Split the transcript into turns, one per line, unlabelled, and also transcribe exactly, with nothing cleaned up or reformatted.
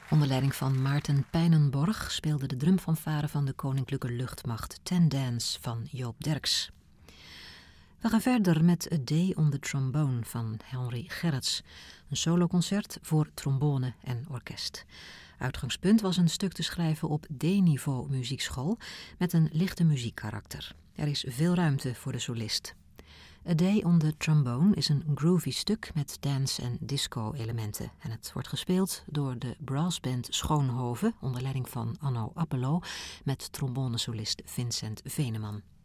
Onder leiding van Maarten Pijnenborg speelde de drumfanfare van de Koninklijke Luchtmacht Ten Dance van Joop Derks. We gaan verder met A Day on the Trombone van Henry Gerrits, een soloconcert voor trombone en orkest. Uitgangspunt was een stuk te schrijven op D-niveau muziekschool met een lichte muziekkarakter. Er is veel ruimte voor de solist. A Day on the Trombone is een groovy stuk met dance- en disco-elementen. En het wordt gespeeld door de brassband Schoonhoven onder leiding van Anno Appelo met trombonesolist Vincent Veneman.